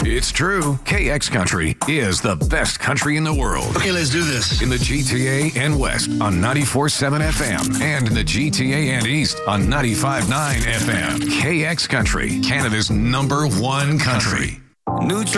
It's true. KX Country is the best country in the world. Okay, let's do this. In the GTA and West on 94.7 FM and in the GTA and East on 95.9 FM. KX Country, Canada's #1 country. New